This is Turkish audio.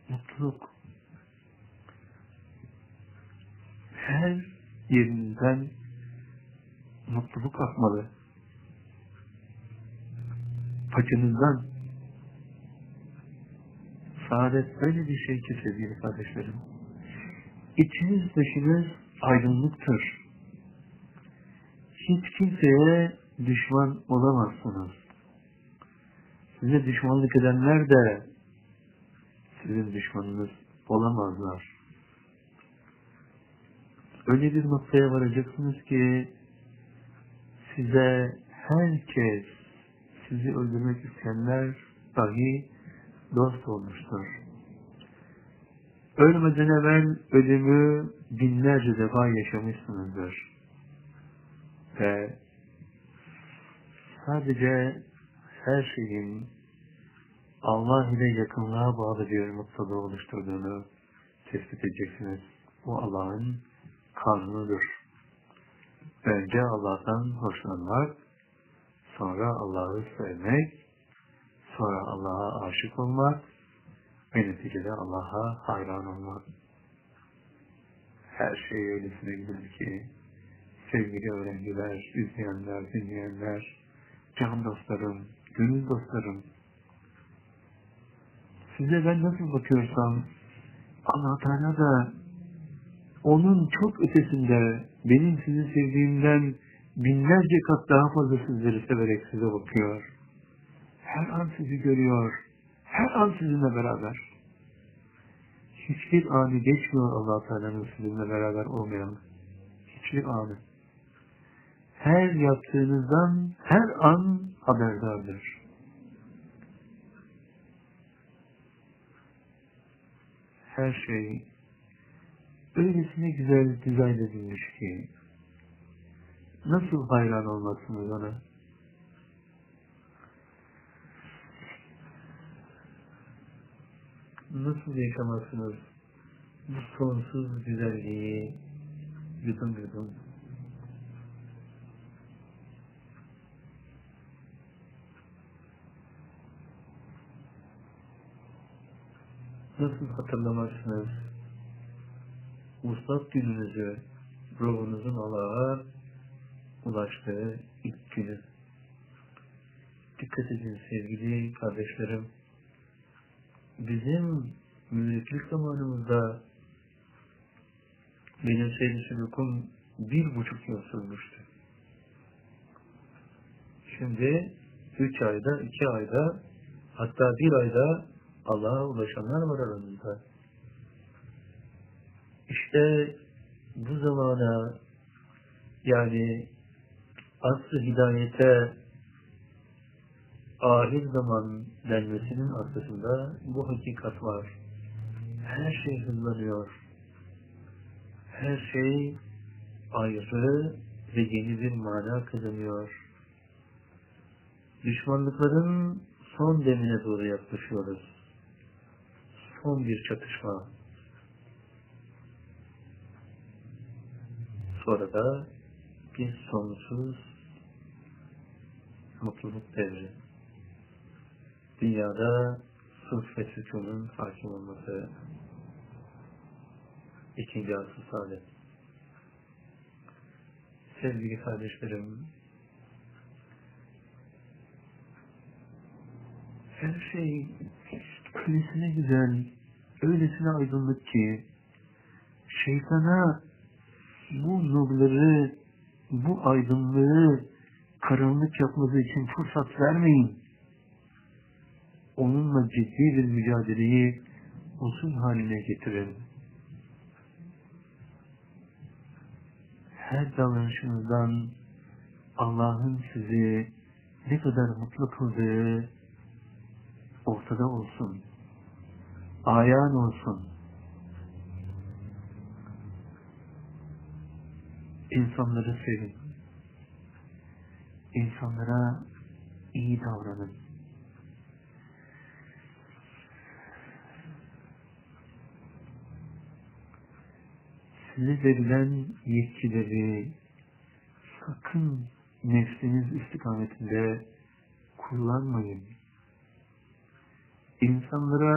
mutluluk her yerinizden mutluluk akmalı. Paçanızdan saadet öyle bir şey ki sevgili kardeşlerim. İçiniz dışınız aydınlıktır. Hiç kimseye düşman olamazsınız. Size düşmanlık edenler de sizin düşmanınız olamazlar. Öyle bir noktaya varacaksınız ki size herkes, sizi öldürmek isteyenler dahi dost olmuştur. Ölmeden evvel ölümü binlerce defa yaşamışsınızdır. Ve sadece her şeyin Allah ile yakınlığa bağlı bir mutluluğu oluşturduğunu tespit edeceksiniz. Bu Allah'ın kanunudur. Önce Allah'tan hoşlanmak, sonra Allah'ı sevmek, sonra Allah'a aşık olmak ve neticede Allah'a hayran olmak. Her şey öylesine güzel ki sevgili öğrenciler, izleyenler, dinleyenler, can dostlarım, gönül dostlarım, size ben nasıl bakıyorsam Allah Teala da onun çok ötesinde benim sizi sevdiğimden binlerce kat daha fazla sizleri severek size bakıyor. Her an sizi görüyor. Her an sizinle beraber. Hiçbir anı geçmiyor Allah Teala'nın sizinle beraber olmayan. Hiçbir anı. Her yaptığınızdan her an haberdardır. Her şey öylesine güzel dizayn edilmiş ki nasıl hayran olmazsınız ona? Nasıl yaşamazsınız bu sonsuz güzelliği yudum yudum? Nasıl hatırlamazsınız Vuslat gününüzü, ruhunuzun Allah'a ulaştığı ilk günü? Dikkat edin sevgili kardeşlerim. Bizim müritlik zamanımızda benim Seyyid-i Sülûk'um 1,5 yıl sürmüştü. Şimdi 3 ayda, 2 ayda, hatta 1 ayda Allah'a ulaşanlar var aramızda. İşte bu zamana, yani asr-ı hidayete ahir zaman denmesinin arkasında bu hakikat var. Her şey hızlanıyor. Her şey ayrı ve yeni bir mana kazanıyor. Düşmanlıkların son demine doğru yaklaşıyoruz. Son bir çatışma. Sonra da bir sonsuz mutluluk devri. Dünyada sulh ve sükunun hakim olması. İkinci asıl saadet. Sevgili kardeşlerim, her şey öylesine güzel, öylesine aydınlık ki şeytana bu nurları, bu aydınlığı karanlık yapması için fırsat vermeyin. Onunla ciddi bir mücadeleyi usul haline getirin. Her davranışınızdan Allah'ın sizi ne kadar mutlu kıldığı ortada olsun. Ayan olsun. İnsanları sevin. İnsanlara iyi davranın. Size verilen yetkileri sakın nefsiniz istikametinde kullanmayın. İnsanlara